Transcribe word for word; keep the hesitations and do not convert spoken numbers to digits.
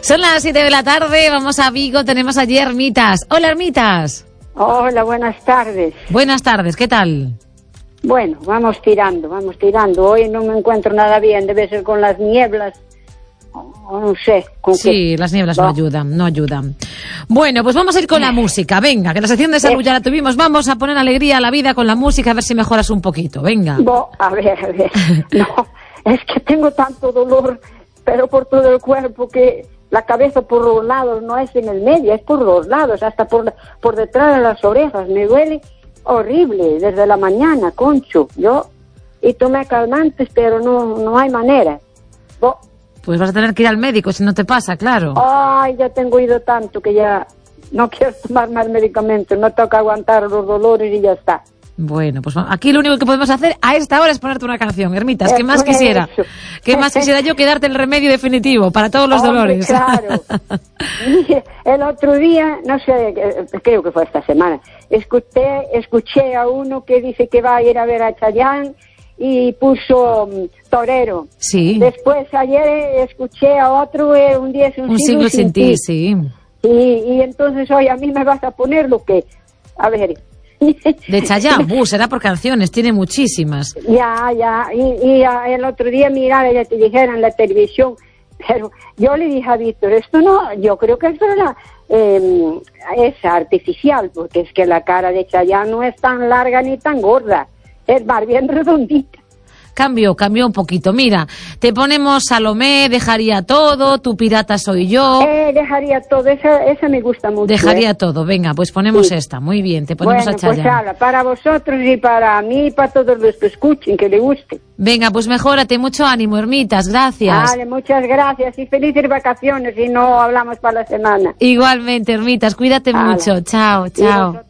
Son las siete de la tarde, vamos a Vigo, tenemos allí Ermitas. Hola, Ermitas. Hola, buenas tardes. Buenas tardes, ¿qué tal? Bueno, vamos tirando, vamos tirando. Hoy no me encuentro nada bien, debe ser con las nieblas, o no sé. Con sí, qué. las nieblas no. no ayudan, no ayudan. Bueno, pues vamos a ir con la música, venga, que la sección de salud ya la tuvimos. Vamos a poner alegría a la vida con la música, a ver si mejoras un poquito, venga. Bo, a ver, a ver, no, es que tengo tanto dolor, pero por todo el cuerpo, que la cabeza por los lados, no es en el medio, es por los lados, hasta por, por detrás de las orejas, me duele horrible desde la mañana, Concho. Yo y tomé calmantes, pero no no hay manera. Bo, pues vas a tener que ir al médico si no te pasa, claro. Ay, ya tengo ido tanto que ya no quiero tomar más medicamentos, no toca aguantar los dolores y ya está. Bueno, pues aquí lo único que podemos hacer a esta hora es ponerte una canción, Ermitas. ¿Qué más quisiera? ¿Qué más quisiera yo que darte el remedio definitivo para todos los Hombre, dolores? Claro. El otro día, no sé, creo que fue esta semana, escuché, escuché a uno que dice que va a ir a ver a Chayanne y puso um, torero. Sí. Después ayer escuché a otro, eh, un día es un, un siglo, siglo sin, sin ti. ti. Sí. Y, y entonces hoy a mí me vas a poner lo que, a ver... De Chayanne, uh, será por canciones, tiene muchísimas. Ya, ya, y, y el otro día, mira, ya te dijeron en la televisión, pero yo le dije a Víctor, esto no, yo creo que esto era, eh, es artificial, porque es que la cara de Chayanne no es tan larga ni tan gorda, es más bien redondita. Cambió, cambió un poquito. Mira, te ponemos Salomé, Dejaría Todo, Tu Pirata Soy Yo. Eh, Dejaría Todo, esa, esa me gusta mucho. Dejaría eh. Todo, venga, pues ponemos sí. esta, muy bien, te ponemos bueno, a Chayanne. Pues ala, para vosotros y para mí y para todos los que escuchen, que le guste. Venga, pues mejórate, mucho ánimo, Ermitas, gracias. Vale, muchas gracias y felices vacaciones, y no hablamos para la semana. Igualmente, Ermitas, cuídate ala. mucho, chao, chao.